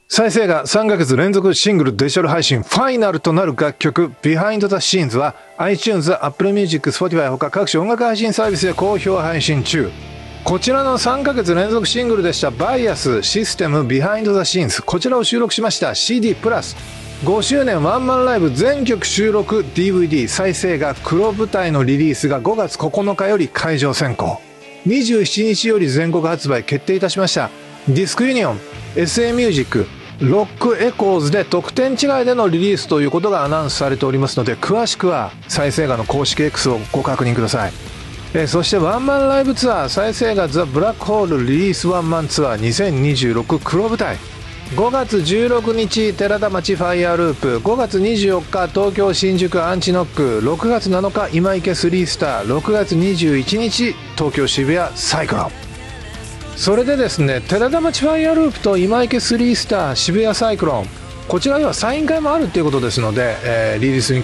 再生が3ヶ月連続シングルデジタル配信ファイナルとなる楽曲 Behind the Scenes は iTunes、Apple Music、Spotify 他各種音楽配信サービスで好評配信中。こちらの3ヶ月連続シングルでしたバイアスシステム Behind the Scenes、 こちらを収録しました CD プラス5周年ワンマンライブ全曲収録 DVD 再生が黒舞台のリリースが5月9日より会場先行、27日より全国発売決定いたしました。ディスクユニオン SA ミュージックロックエコーズで特典違いでのリリースということがアナウンスされておりますので、詳しくは再生画の公式 X をご確認ください。そしてワンマンライブツアー再生画ザ・ブラックホールリリースワンマンツアー2026黒舞台、5月16日寺田町ファイヤーループ、5月24日東京新宿アンチノック、6月7日今池3スター、6月21日東京渋谷サイクロン。それでですね、寺田町ファイヤーループと今池3スター渋谷サイクロン、こちらではサイン会もあるっていうことですので、リリースに